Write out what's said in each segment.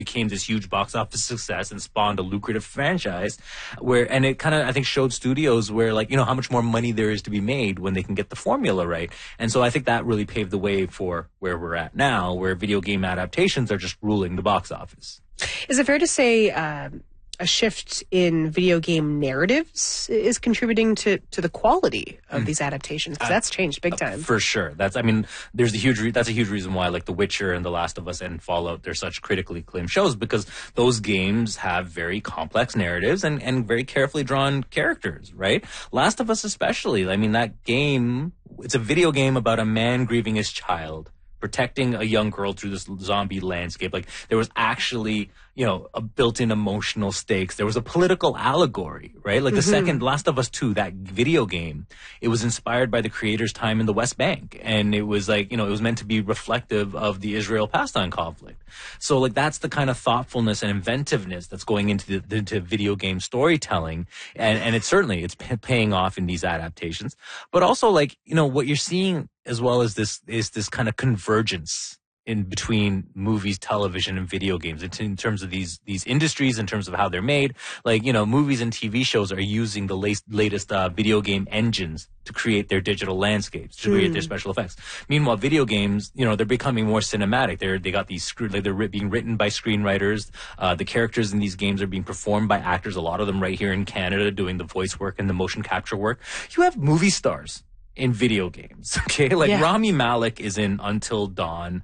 became this huge box office success and spawned a lucrative franchise and it kind of, I think, showed studios where, like, how much more money there is to be made when they can get the formula right. And so I think that really paved the way for where we're at now, where video game adaptations are just ruling the box office. Is it fair to say a shift in video game narratives is contributing to the quality of these adaptations? Because that's changed big time. For sure. That's a huge reason why, like, The Witcher and The Last of Us and Fallout, they're such critically acclaimed shows, because those games have very complex narratives and very carefully drawn characters, right? Last of Us especially. I mean, that game, it's a video game about a man grieving his child, protecting a young girl through this zombie landscape. Like, there was actually, a built-in emotional stakes. There was a political allegory, right? Like the second Last of Us 2, that video game, it was inspired by the creator's time in the West Bank. And it was like, it was meant to be reflective of the Israel-Palestine conflict. So, like, that's the kind of thoughtfulness and inventiveness that's going into video game storytelling. And it's paying off in these adaptations. But also, like, what you're seeing as well as this kind of convergence in between movies, television, and video games in terms of these industries, in terms of how they're made. Like, movies and TV shows are using the latest video game engines to create their digital landscapes, to create their special effects. Meanwhile, video games, they're becoming more cinematic. They got these they're being written by screenwriters. The characters in these games are being performed by actors. A lot of them right here in Canada doing the voice work and the motion capture work. You have movie stars in video games, okay? Like, Rami Malek is in Until Dawn.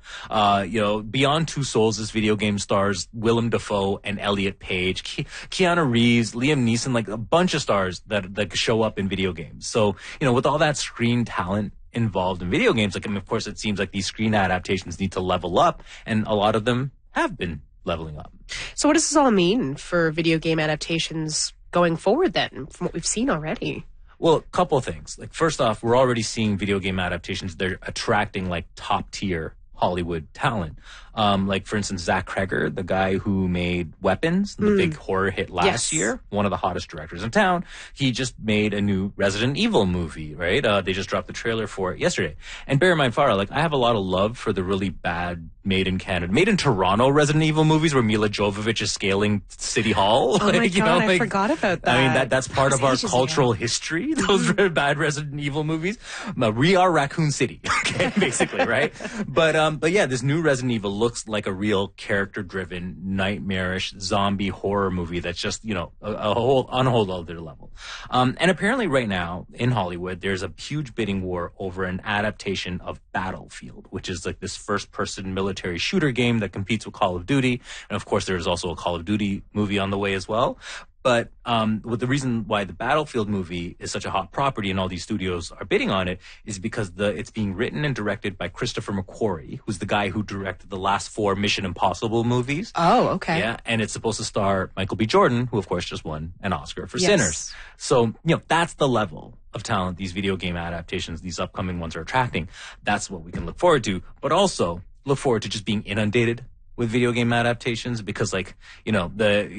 Beyond Two Souls is video game stars Willem Dafoe and Elliot Page. Keanu Reeves, Liam Neeson, like a bunch of stars that show up in video games. So, with all that screen talent involved in video games, like, of course, it seems like these screen adaptations need to level up, and a lot of them have been leveling up. So what does this all mean for video game adaptations going forward then, from what we've seen already? Well, a couple of things. Like, first off, we're already seeing video game adaptations. They're attracting, like, top tier Hollywood talent. Like, for instance, Zach Cregger, the guy who made Weapons, the big horror hit last year, one of the hottest directors in town. He just made a new Resident Evil movie, right? They just dropped the trailer for it yesterday. And bear in mind, Farah, like, I have a lot of love for the really bad made in Toronto Resident Evil movies where Mila Jovovich is scaling City Hall. Oh my God, I forgot about that. I mean, that's part of our cultural history, those bad Resident Evil movies. We are Raccoon City, okay, basically, right? But yeah, this new Resident Evil looks like a real character-driven, nightmarish zombie horror movie that's just, on a whole other level. And apparently right now in Hollywood, there's a huge bidding war over an adaptation of Battlefield, which is like this first-person military shooter game that competes with Call of Duty. And of course, there's also a Call of Duty movie on the way as well. But the reason why the Battlefield movie is such a hot property and all these studios are bidding on it is because it's being written and directed by Christopher McQuarrie, who's the guy who directed the last 4 Mission Impossible movies. Oh, okay. Yeah, and it's supposed to star Michael B. Jordan, who of course just won an Oscar for Sinners. So, that's the level of talent these video game adaptations, these upcoming ones, are attracting. That's what we can look forward to, but also look forward to just being inundated with video game adaptations, because, like, how,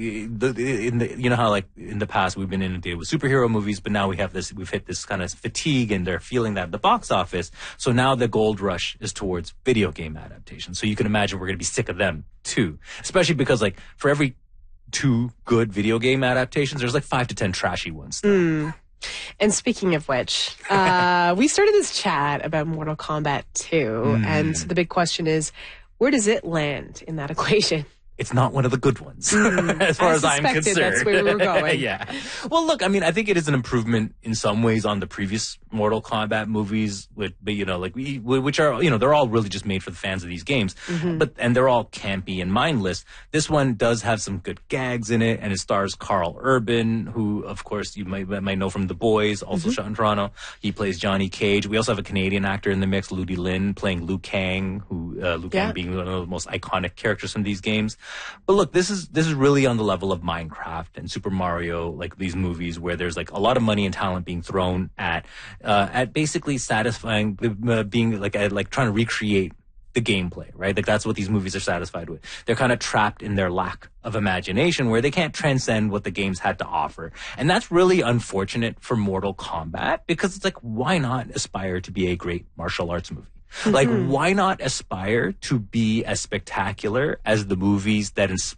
like, in the past we've been inundated with superhero movies, but now we've hit this kind of fatigue, and they're feeling that at the box office. So now the gold rush is towards video game adaptations. So you can imagine we're going to be sick of them too, especially because, like, for every 2 good video game adaptations, there's like 5 to 10 trashy ones still. And speaking of which, we started this chat about Mortal Kombat 2, and so the big question is, where does it land in that equation? It's not one of the good ones, as far as I'm concerned. That's where we were going. Yeah. Well, look, I mean, I think it is an improvement in some ways on the previous Mortal Kombat movies, which are, they're all really just made for the fans of these games. And they're all campy and mindless. This one does have some good gags in it, and it stars Carl Urban, who, of course, you might know from The Boys, also shot in Toronto. He plays Johnny Cage. We also have a Canadian actor in the mix, Ludi Lin, playing Liu Kang, Liu Kang being one of the most iconic characters from these games. But look, this is really on the level of Minecraft and Super Mario, like these movies where there's like a lot of money and talent being thrown at basically satisfying, being like trying to recreate the gameplay, right? Like, that's what these movies are satisfied with. They're kind of trapped in their lack of imagination, where they can't transcend what the games had to offer. And that's really unfortunate for Mortal Kombat, because it's like, why not aspire to be a great martial arts movie? Like, why not aspire to be as spectacular as the movies that